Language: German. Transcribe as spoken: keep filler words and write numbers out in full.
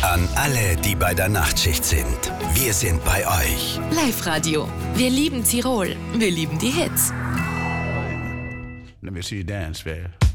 An alle, die bei der Nachtschicht sind. Wir sind bei euch. Live-Radio. Wir lieben Tirol. Wir lieben die Hits. Let me see you dance, babe.